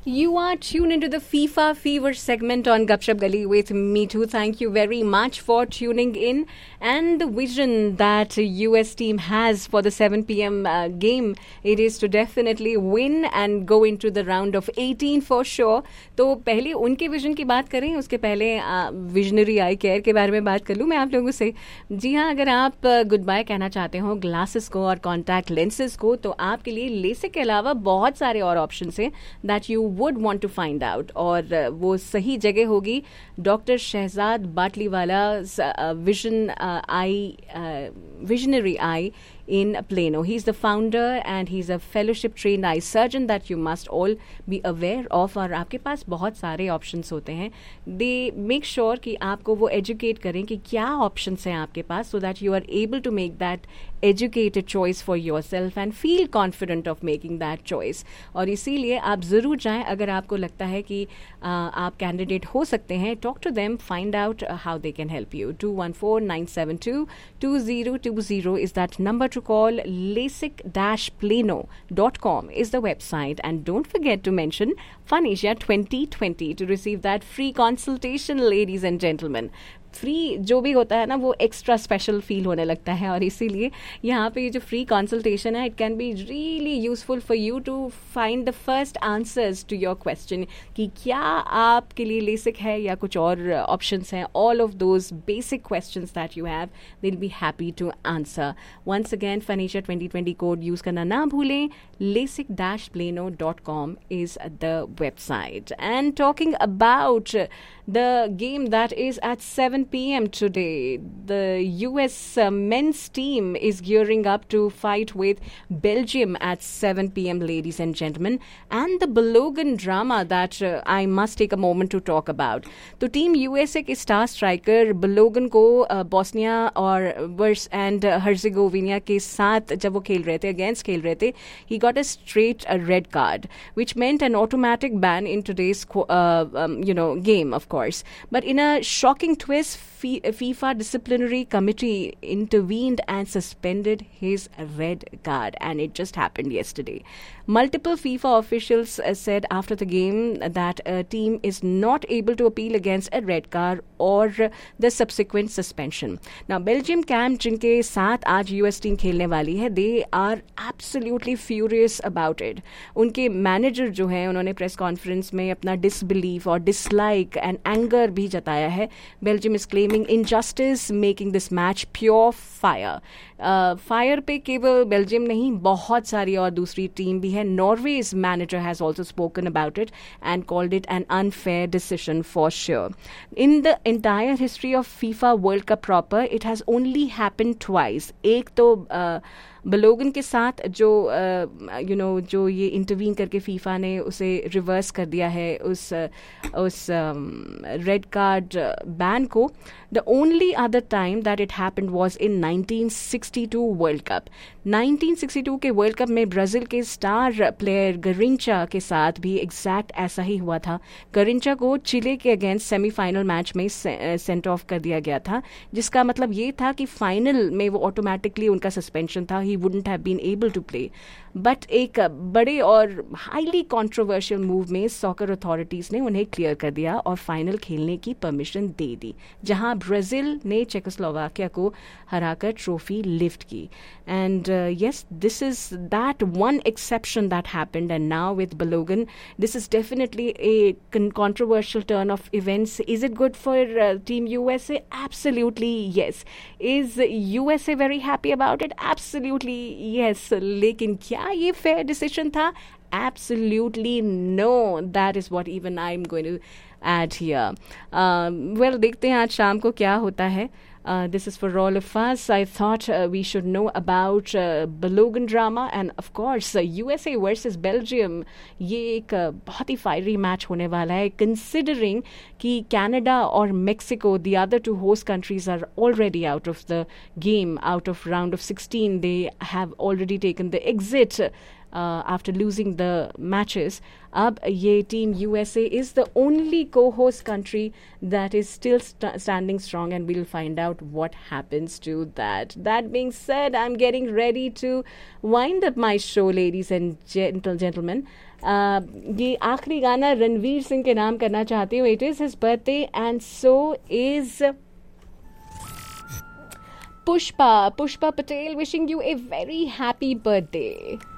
You are tuned into the FIFA Fever segment on Gupshup Gali with me too. Thank you very much for tuning in. And the vision that US team has for the 7 p.m. Game, it is to definitely win and go into the round of 18 for sure. तो पहले उनके vision की बात करें, उसके पहले visionary आई care के बारे में बात कर लूँ मैं आप लोगों से. जी हाँ, अगर आप गुड बाय कहना चाहते हो ग्लासेस को और कॉन्टैक्ट लेंसेज को, तो आपके लिए लेसिक के अलावा बहुत सारे और ऑप्शन हैं that you would want to find out. और वो सही जगह होगी doctor Shahzad Batliwala visionary eye in Plano. He's the founder and he's a fellowship trained eye surgeon that you must all be aware of. और आपके पास बहुत सारे options होते हैं. They make sure कि आपको वो educate करें कि क्या options हैं आपके पास, so that you are able to make that educated choice for yourself and feel confident of making that choice. और इसीलिए आप ज़रूर जाएं अगर आपको लगता है कि आप कैंडिडेट हो सकते हैं. Talk to them, find out how they can help you. 214-972-2020 is that number to call. LASIK-plano.com is the website, and don't forget to mention FunAsia 2020 to receive that free consultation, ladies and gentlemen. Free जो भी होता है ना, वो extra special feel होने लगता है. और इसीलिए यहाँ पे ये जो फ्री कंसल्टेशन है, it can be really useful for you to find the first answers to your question कि क्या आपके लिए लेसिक है या कुछ और ऑप्शंस हैं. All of those basic questions that you have, they will be happy to answer. Once again FunAsia 2020 code use करना ना भूलें. LASIK-plano.com is the website. And talking about the game that is at 7 p.m. today, the US men's team is gearing up to fight with Belgium at 7 p.m., ladies and gentlemen. And the Balogun drama that I must take a moment to talk about. तो team USA के star striker Balogun को Bosnia और verse and Herzegovina के साथ जब वो खेल रहे थे, अगेंस्ट खेल रहे थे, he got a straight red card, which meant an automatic ban in today's game, of course. But in a shocking twist, FIFA disciplinary committee intervened and suspended his red card, and it just happened yesterday. Multiple FIFA officials said after the game that a team is not able to appeal against a red card or the subsequent suspension. Now, Belgium camp जिनके साथ आज US team खेलने वाली है, they are absolutely furious about it. उनके manager जो हैं, उन्होंने प्रेस कॉन्फ्रेंस में अपना डिसबिलीफ और डिसलाइक एंड एंगर भी जताया है. Belgium is claiming injustice, making this match pure fire. Fire पे केवल बेल्जियम नहीं, बहुत सारी और दूसरी टीम भी है. Norway's manager has also spoken about it and called it an unfair decision for sure. In the entire history of FIFA world cup proper, it has only happened twice. एक तो बलोगन के साथ जो ये इंटरवीन करके FIFA ने उसे reverse कर दिया है उस रेड कार्ड बैन को. The only other time that it happened was in 1962 world cup. 1962 के वर्ल्ड कप में ब्राज़ील के स्टार प्लेयर गरिंचा के साथ भी एग्जैक्ट ऐसा ही हुआ था. गरिंचा को चिले के अगेंस्ट सेमीफाइनल मैच में सेंट ऑफ कर दिया गया था, जिसका मतलब ये था कि फाइनल में वो ऑटोमेटिकली उनका सस्पेंशन था. He wouldn't have been able to play. But एक बड़े और हाईली कॉन्ट्रोवर्शियल मूव में सॉकर अथॉरिटीज़ ने उन्हें क्लियर कर दिया और फाइनल खेलने की परमिशन दे दी, जहां ब्राज़ील ने चेकोस्लोवाकिया को हराकर ट्रॉफी लिफ्ट की. And yes, this is that one exception that happened, and now with Balogun, this is definitely a controversial turn of events. Is it good for Team USA? Absolutely yes. Is USA very happy about it? Absolutely yes. लेकिन क्या ये fair decision था? Absolutely no. That is what even I'm going to add here. Well, देखते हैं आज शाम को क्या होता है. This is for all of us. I thought we should know about Balogun drama, and of course USA versus Belgium. ये एक बहुत ही fiery match होने वाला है, considering कि Canada और Mexico, the other two host countries, are already out of the game, out of round of 16. They have already taken the exit after losing the matches. Ab ye team USA is the only co-host country that is still standing strong, and we'll find out what happens to that. That being said, I'm getting ready to wind up my show, ladies and gentlemen. ये आखिरी गाना रणवीर सिंह के नाम करना चाहती हूँ. It is his birthday and so is Pushpa Patel, wishing you a very happy birthday.